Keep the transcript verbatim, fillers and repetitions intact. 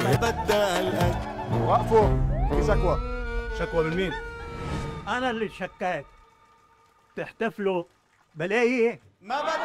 بدل وقفوا، في شكوى. شكوى من مين؟ انا اللي شكاك. تحتفلوا بلاقي ايه؟ ما بدل